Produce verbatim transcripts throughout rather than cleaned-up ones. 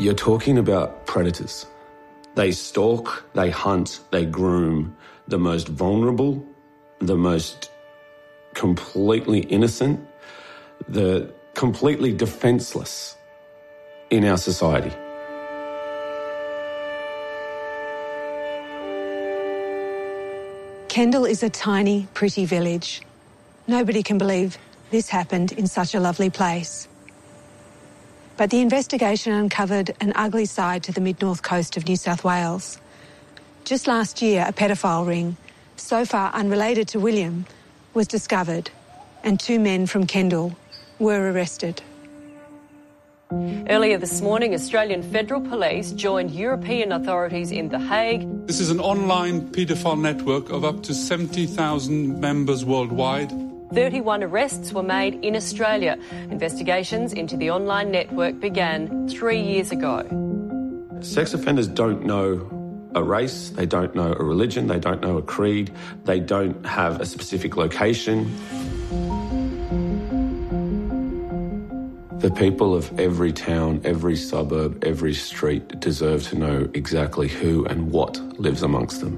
You're talking about predators. They stalk, they hunt, they groom the most vulnerable, the most completely innocent, the completely defenceless in our society. Kendall is a tiny, pretty village. Nobody can believe this happened in such a lovely place. But the investigation uncovered an ugly side to the mid-north coast of New South Wales. Just last year, a pedophile ring, so far unrelated to William, was discovered, and two men from Kendall were arrested. Earlier this morning, Australian Federal Police joined European authorities in The Hague. This is an online paedophile network of up to seventy thousand members worldwide. thirty-one arrests were made in Australia. Investigations into the online network began three years ago. Sex offenders don't know a race, they don't know a religion, they don't know a creed, they don't have a specific location. The people of every town, every suburb, every street deserve to know exactly who and what lives amongst them.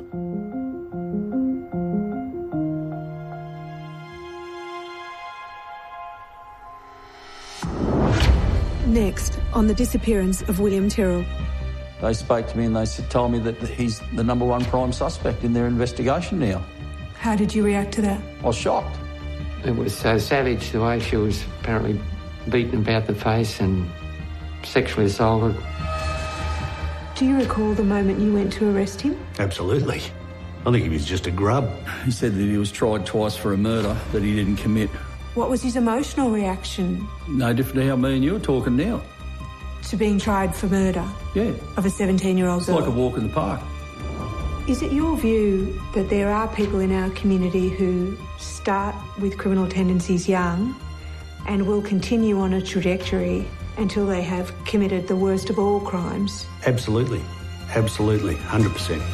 Next, on the disappearance of William Tyrrell. They spoke to me and they said, told me that he's the number one prime suspect in their investigation now. How did you react to that? I was shocked. It was so savage the way she was apparently beaten about the face and sexually assaulted. Do you recall the moment you went to arrest him? Absolutely. I think he was just a grub. He said that he was tried twice for a murder that he didn't commit. What was his emotional reaction? No different to how me and you are talking now. To being tried for murder? Yeah. Of a seventeen-year-old girl? It's like a walk in the park. Is it your view that there are people in our community who start with criminal tendencies young and will continue on a trajectory until they have committed the worst of all crimes? Absolutely. Absolutely. one hundred percent.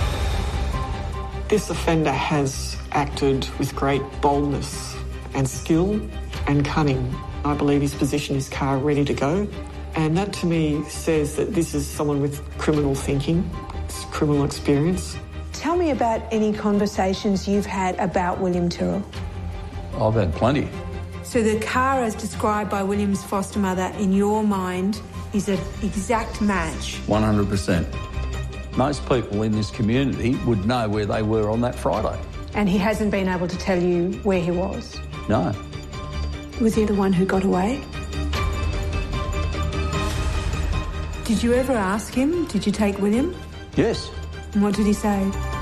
This offender has acted with great boldness and skill and cunning. I believe he's positioned his car ready to go. And that to me says that this is someone with criminal thinking, criminal experience. Tell me about any conversations you've had about William Tyrrell. I've had plenty. So the car as described by William's foster mother in your mind is an exact match? one hundred percent. Most people in this community would know where they were on that Friday. And he hasn't been able to tell you where he was? No. Was he the one who got away? Did you ever ask him, did you take William? Yes. And what did he say?